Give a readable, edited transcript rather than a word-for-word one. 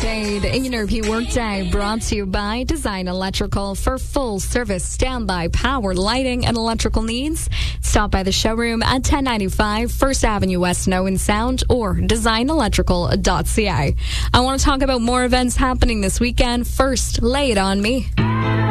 Day, the A&RP Workday, brought to you by Design Electrical for full service standby power, lighting, and electrical needs. Stop by the showroom at 1095 First Avenue West in Owen Sound or designelectrical.ca. I want to talk about more events happening this weekend. First, lay it on me.